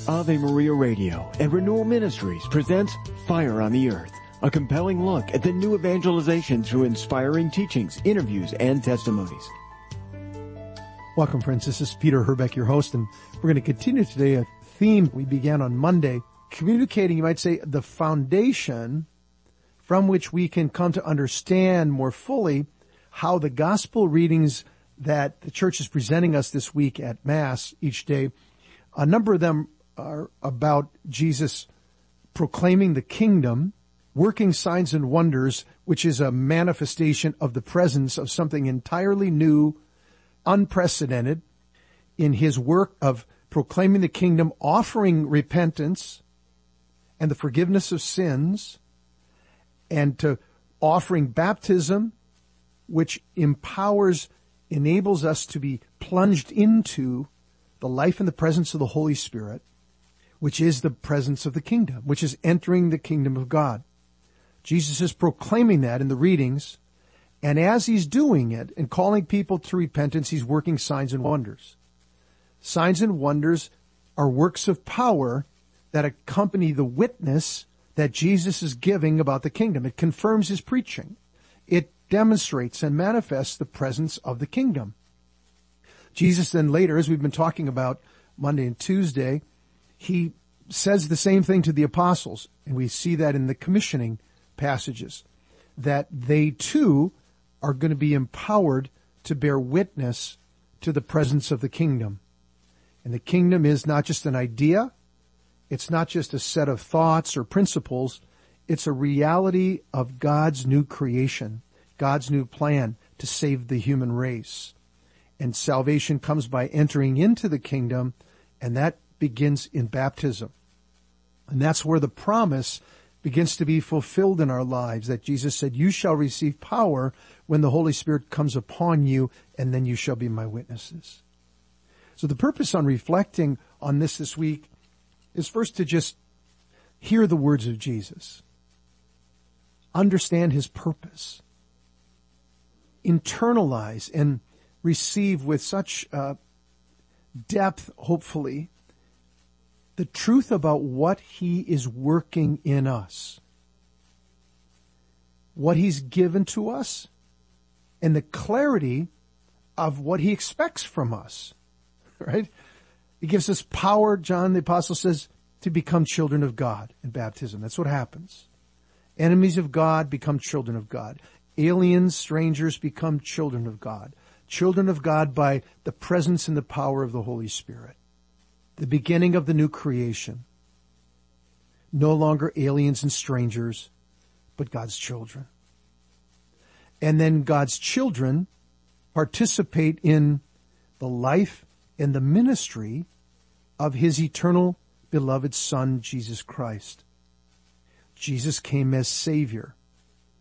Ave Maria Radio and Renewal Ministries presents Fire on the Earth, a compelling look at the new evangelization through inspiring teachings, interviews, and testimonies. Welcome, friends. This is Peter Herbeck, your host, and we're going to continue today a theme we began on Monday, communicating, you might say, the foundation from which we can come to understand more fully how the gospel readings that the church is presenting us this week at Mass each day, a number of them are about Jesus proclaiming the kingdom, working signs and wonders, which is a manifestation of the presence of something entirely new, unprecedented, in his work of proclaiming the kingdom, offering repentance and the forgiveness of sins, and to offering baptism, which enables us to be plunged into the life and the presence of the Holy Spirit, which is the presence of the kingdom, which is entering the kingdom of God. Jesus is proclaiming that in the readings, and as he's doing it and calling people to repentance, he's working signs and wonders. Signs and wonders are works of power that accompany the witness that Jesus is giving about the kingdom. It confirms his preaching. It demonstrates and manifests the presence of the kingdom. Jesus then later, as we've been talking about Monday and Tuesday, he says the same thing to the apostles, and we see that in the commissioning passages, that they too are going to be empowered to bear witness to the presence of the kingdom. And the kingdom is not just an idea, it's not just a set of thoughts or principles, it's a reality of God's new creation, God's new plan to save the human race. And salvation comes by entering into the kingdom, and that begins in baptism. And that's where the promise begins to be fulfilled in our lives, that Jesus said, "You shall receive power when the Holy Spirit comes upon you, and then you shall be my witnesses." So the purpose on reflecting on this week is first to just hear the words of Jesus, understand his purpose, internalize and receive with such depth, hopefully, the truth about what he is working in us, what he's given to us, and the clarity of what he expects from us, right? He gives us power, John the Apostle says, to become children of God in baptism. That's what happens. Enemies of God become children of God. Aliens, strangers become children of God. Children of God by the presence and the power of the Holy Spirit. The beginning of the new creation. No longer aliens and strangers, but God's children. And then God's children participate in the life and the ministry of his eternal beloved Son, Jesus Christ. Jesus came as Savior.